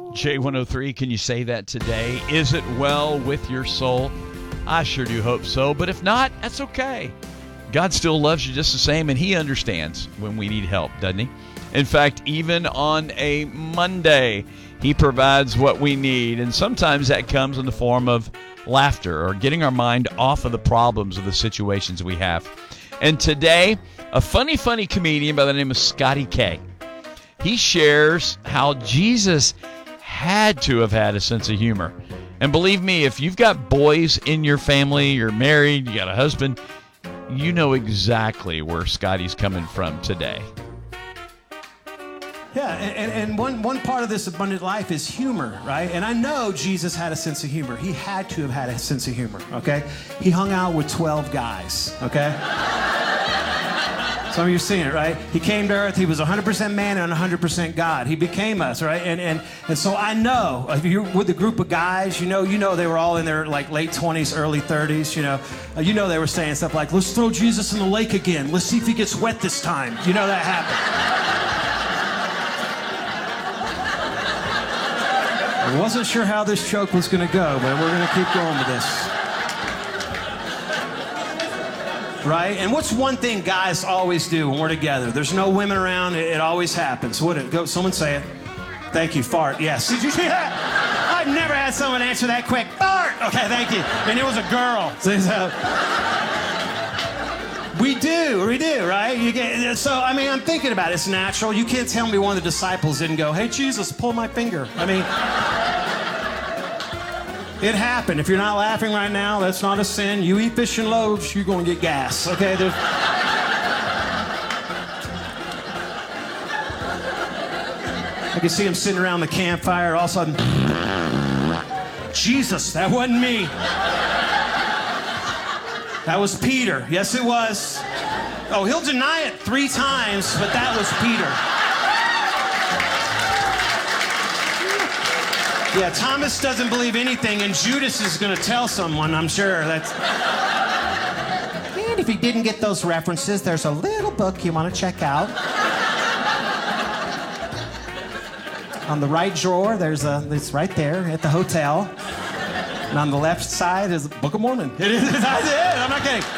J103, can you say that today? Is it well with your soul? I sure do hope so, but if not, that's okay. God still loves you just the same, and He understands when we need help, doesn't He? In fact, even on a Monday, He provides what we need, and sometimes that comes in the form of laughter or getting our mind off of the problems of the situations we have. And today, a funny comedian by the name of Scotty K. He shares how Jesus had to have had a sense of humor. And believe me, if you've got boys in your family, you're married, you got a husband, you know exactly where Scotty's coming from today. Yeah, and one part of this abundant life is humor, right? And I know Jesus had a sense of humor. He had to have had a sense of humor, okay? He hung out with 12 guys, okay? Some of you are seeing it, right? He came to earth. He was 100% man and 100% God. He became us, right? And so I know, if you're with a group of guys, you know they were all in their like late 20s, early 30s, you know they were saying stuff like, let's throw Jesus in the lake again. Let's see if he gets wet this time. You know that happened. I wasn't sure how this joke was going to go, but we're going to keep going with this. Right? And what's one thing guys always do when we're together? There's no women around. It always happens. Go, someone say it. Thank you. Fart. Yes. Did you see that? I've never had someone answer that quick. Fart. Okay, thank you. And it was a girl. We do, right? So, I mean, I'm thinking about it. It's natural. You can't tell me one of the disciples didn't go, hey, Jesus, pull my finger. I mean... It happened. If you're not laughing right now, that's not a sin. You eat fish and loaves, you're going to get gas. Okay? I can see him sitting around the campfire. All of a sudden, Jesus, that wasn't me. That was Peter. Yes, it was. Oh, he'll deny it 3 times, but that was Peter. Yeah, Thomas doesn't believe anything, and Judas is going to tell someone, I'm sure. And if you didn't get those references, there's a little book you want to check out. On the right drawer, it's right there at the hotel. And on the left side is the Book of Mormon. It is, that's it, I'm not kidding.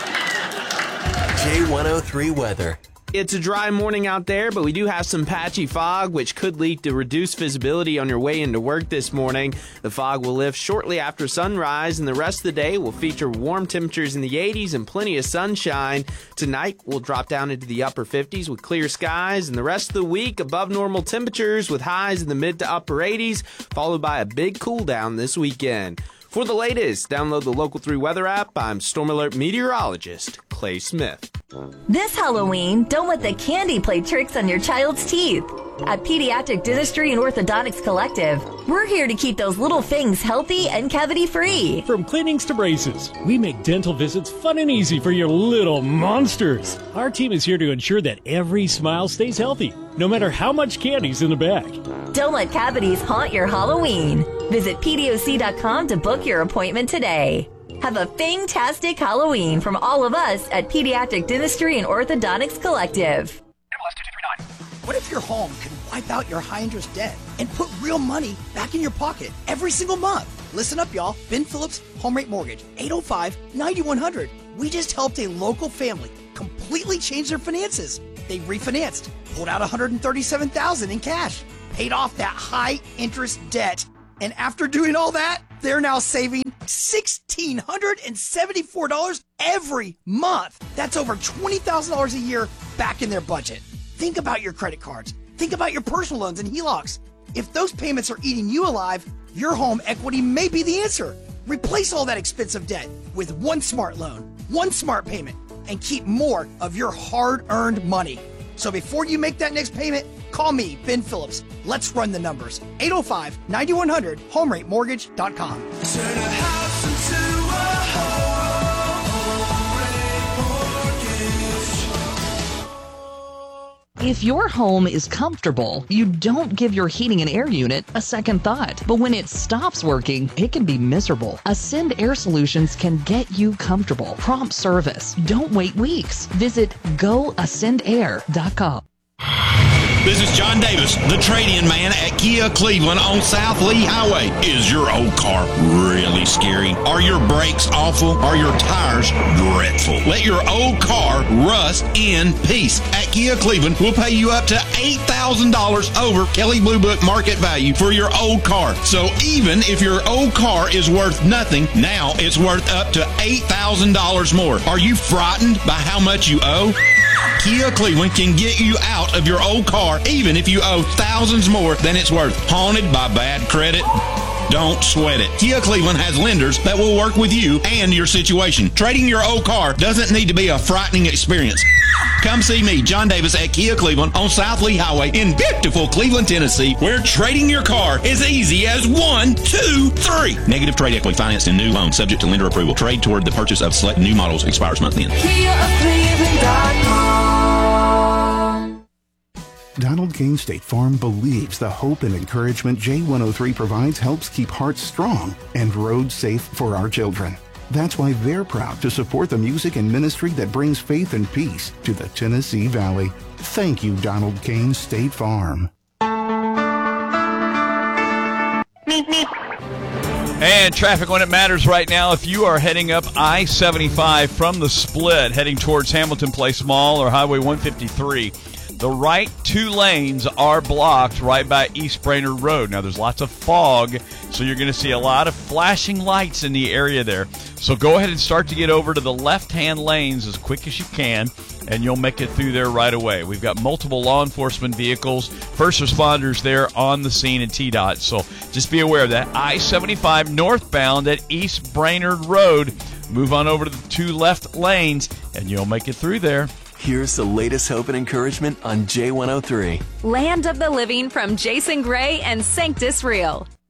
J103 weather. It's a dry morning out there, but we do have some patchy fog, which could lead to reduced visibility on your way into work this morning. The fog will lift shortly after sunrise, and the rest of the day will feature warm temperatures in the 80s and plenty of sunshine. Tonight, we'll drop down into the upper 50s with clear skies, and the rest of the week, above normal temperatures with highs in the mid to upper 80s, followed by a big cool down this weekend. For the latest, download the Local 3 weather app. I'm Storm Alert meteorologist Clay Smith. This Halloween, don't let the candy play tricks on your child's teeth. At Pediatric Dentistry and Orthodontics Collective, we're here to keep those little fangs healthy and cavity-free. From cleanings to braces, we make dental visits fun and easy for your little monsters. Our team is here to ensure that every smile stays healthy, no matter how much candy's in the bag. Don't let cavities haunt your Halloween. Visit PDOC.com to book your appointment today. Have a fantastic Halloween from all of us at Pediatric Dentistry and Orthodontics Collective. What if your home could wipe out your high-interest debt and put real money back in your pocket every single month? Listen up, y'all. Ben Phillips, Home Rate Mortgage, 805-9100. We just helped a local family completely change their finances. They refinanced, pulled out $137,000 in cash, paid off that high-interest debt, and after doing all that, they're now saving $1,674 every month. That's over $20,000 a year back in their budget. Think about your credit cards. Think about your personal loans and HELOCs. If those payments are eating you alive, your home equity may be the answer. Replace all that expensive debt with one smart loan, one smart payment, and keep more of your hard-earned money. So before you make that next payment, call me, Ben Phillips. Let's run the numbers. 805-9100, HomeRateMortgage.com. Turn a house into a home rate mortgage. If your home is comfortable, you don't give your heating and air unit a second thought. But when it stops working, it can be miserable. Ascend Air Solutions can get you comfortable. Prompt service. Don't wait weeks. Visit GoAscendAir.com. This is John Davis, the trade-in man at Kia Cleveland on South Lee Highway. Is your old car really scary? Are your brakes awful? Are your tires dreadful? Let your old car rust in peace. At Kia Cleveland, we'll pay you up to $8,000 over Kelley Blue Book market value for your old car. So even if your old car is worth nothing, now it's worth up to $8,000 more. Are you frightened by how much you owe? Kia Cleveland can get you out of your old car even if you owe thousands more than it's worth. Haunted by bad credit? Don't sweat it. Kia Cleveland has lenders that will work with you and your situation. Trading your old car doesn't need to be a frightening experience. Come see me, John Davis, at Kia Cleveland on South Lee Highway in beautiful Cleveland, Tennessee, where trading your car is easy as 1, 2, 3. Negative trade equity financed in new loans subject to lender approval. Trade toward the purchase of select new models expires month end. Donald Kane State Farm believes the hope and encouragement J103 provides helps keep hearts strong and roads safe for our children. That's why they're proud to support the music and ministry that brings faith and peace to the Tennessee Valley. Thank you, Donald Kane State Farm. And traffic when it matters right now. If you are heading up I-75 from the split, heading towards Hamilton Place Mall or Highway 153, the right 2 lanes are blocked right by East Brainerd Road. Now, there's lots of fog, so you're going to see a lot of flashing lights in the area there. So go ahead and start to get over to the left-hand lanes as quick as you can, and you'll make it through there right away. We've got multiple law enforcement vehicles, first responders there on the scene at TDOT. So just be aware of that. I-75 northbound at East Brainerd Road. Move on over to the 2 left lanes, and you'll make it through there. Here's the latest hope and encouragement on J103. Land of the Living from Jason Gray and Sanctus Real.